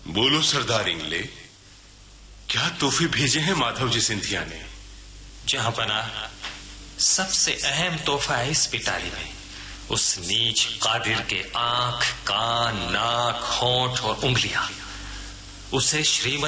बोलो सरदार इंगले, क्या तोहफे भेजे हैं माधव जी सिंधिया ने? जहां पना सबसे अहम तोहफा है इस पिटारी में उस नीच कादिर के आंख, कान, नाक, होंठ और उंगलियां। उसे श्रीमती